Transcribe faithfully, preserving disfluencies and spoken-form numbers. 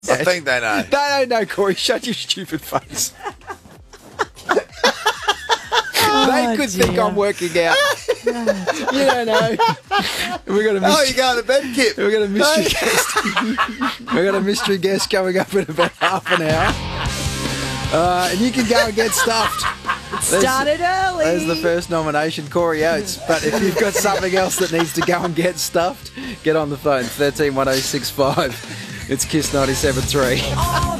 I think they know. They don't know, Corey. Shut your stupid face. They could dear. think I'm working out. You don't know. We got a Oh, mystery. you going to bed, Kip? We got a mystery guest. We got a mystery guest coming up in about half an hour. Uh, and you can go and get stuffed. There's- Started early. There's the first nomination, Corey Oates. But if you've got something else that needs to go and get stuffed, get on the phone, thirteen one oh six five. It's Kiss ninety-seven point three.